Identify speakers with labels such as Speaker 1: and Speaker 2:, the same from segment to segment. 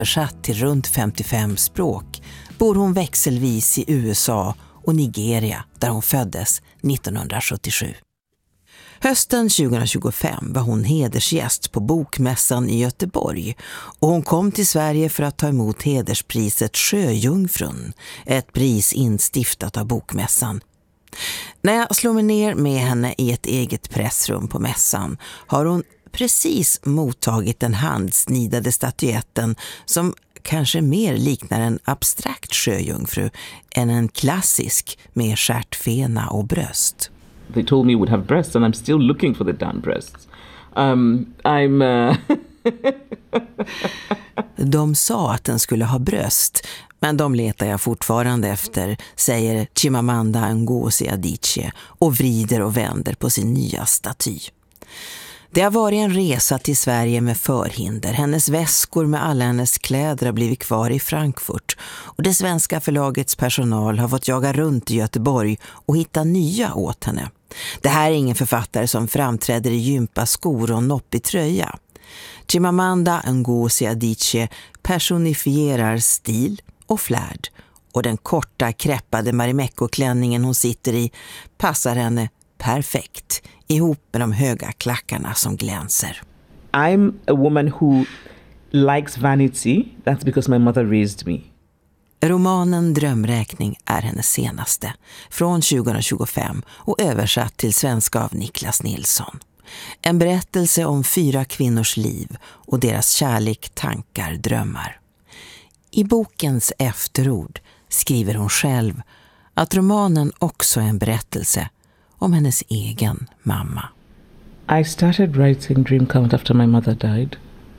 Speaker 1: Översatt till runt 55 språk bor hon växelvis i USA och Nigeria där hon föddes 1977. Hösten 2025 var hon hedersgäst på Bokmässan i Göteborg och hon kom till Sverige för att ta emot hederspriset Sjöjungfrun, ett pris instiftat av Bokmässan. När jag slår mig ner med henne i ett eget pressrum på mässan har hon precis mottagit den handsnidade statyetten som kanske mer liknar en abstrakt sjöjungfru än en klassisk med stjärtfena och bröst.
Speaker 2: They told me it would have breasts and I'm still looking for the damn breasts.
Speaker 1: De sa att den skulle ha bröst, men de letar jag fortfarande efter, säger Chimamanda Ngozi Adichie och vrider och vänder på sin nya staty. Det har varit en resa till Sverige med förhinder. Hennes väskor med alla hennes kläder har blivit kvar i Frankfurt och det svenska förlagets personal har fått jaga runt i Göteborg och hitta nya åt henne. Det här är ingen författare som framträder i gympaskor och noppig tröja. Chimamanda Ngozi Adichie personifierar stil och flärd och den korta kreppade Marimekko-klänningen hon sitter i passar henne perfekt ihop med de höga klackarna som glänser.
Speaker 2: I'm a woman who likes vanity. That's because my mother raised me.
Speaker 1: Romanen Drömräkning är hennes senaste, från 2025 och översatt till svenska av Niklas Nilsson. En berättelse om 4 kvinnors liv och deras kärlek, tankar, drömmar. I bokens efterord skriver hon själv att romanen också är en berättelse om hennes egen mamma.
Speaker 2: I started writing Dream Count after my mother died.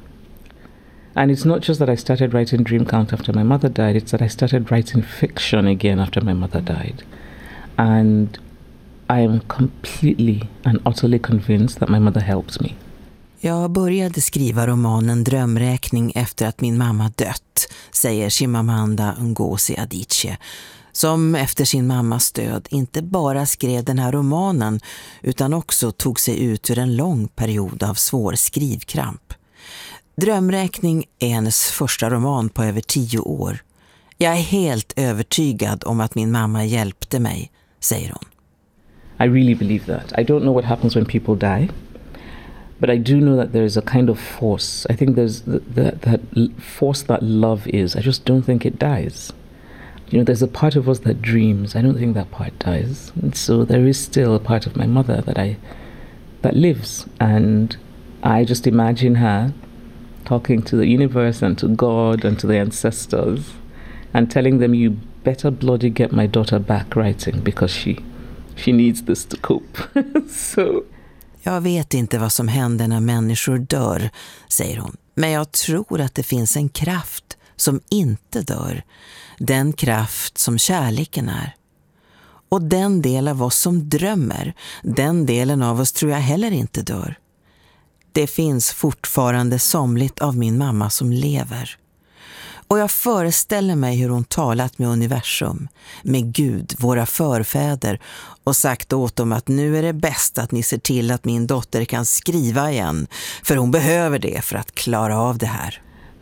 Speaker 2: And it's not just that I started writing Dream Count after my mother died, it's that I started writing fiction again after my mother died. And I am completely and utterly convinced that my mother helped me.
Speaker 1: Jag började skriva romanen Drömräkning efter att min mamma dött, säger Chimamanda Ngozi Adichie, som efter sin mammas död inte bara skrev den här romanen utan också tog sig ut ur en lång period av svår skrivkramp. Drömräkning är hennes första roman på över 10 år. Jag är helt övertygad om att min mamma hjälpte mig, säger hon.
Speaker 2: I really believe that. I don't know what happens when people die, but I do know that there is a kind of force. I think there's that force that love is. I just don't think it dies. You know, there's a part of us that dreams. I don't think that part dies. And so there is still a part of my mother that lives. And I just imagine her talking to the universe and to God and to the ancestors and telling them, you better bloody get my daughter back writing because she needs this to cope. So.
Speaker 1: Jag vet inte vad som händer när människor dör, säger hon. Men jag tror att det finns en kraft som inte dör. Den kraft som kärleken är. Och den del av oss som drömmer, den delen av oss tror jag heller inte dör. Det finns fortfarande somligt av min mamma som lever. Och jag föreställer mig hur hon talat med universum, med Gud, våra förfäder, och sagt åt dem att nu är det bäst att ni ser till att min dotter kan skriva igen, för hon behöver det för att klara av det här.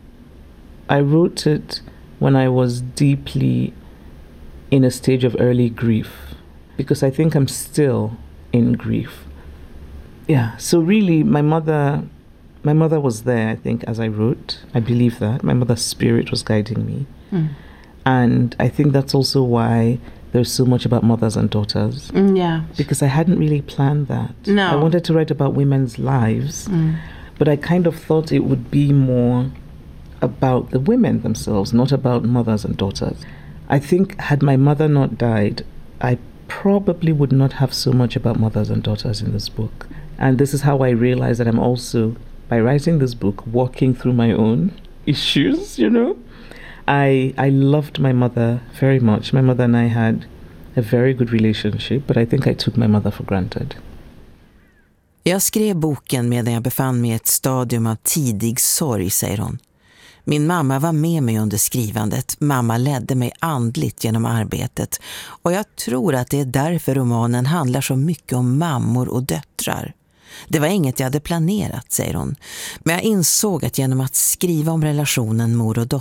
Speaker 2: I wrote it when I was deeply in a stage of early grief, because I think I'm still in grief. Yeah, so really my mother was there, I think, as I wrote. I believe that. My mother's spirit was guiding me. Mm. And I think that's also why there's so much about mothers and daughters.
Speaker 3: Yeah.
Speaker 2: Because I hadn't really planned that.
Speaker 3: No.
Speaker 2: I wanted to write about women's lives, but I kind of thought it would be more about the women themselves, not about mothers and daughters. I think had my mother not died, I probably would not have so much about mothers and daughters in this book. And this is how I realized that I'm also, by writing this book, walking through my own issues, you know. I loved my mother very much. My mother and I had a very good relationship, but I think I took my mother for granted.
Speaker 1: Jag skrev boken medan jag befann mig i ett stadium av tidig sorg, säger hon. Min mamma var med mig under skrivandet. Mamma ledde mig andligt genom arbetet. Och jag tror att det är därför romanen handlar så mycket om mammor och döttrar. Det var inget jag hade planerat, säger hon. Men jag insåg att genom att skriva om relationen mor och dotter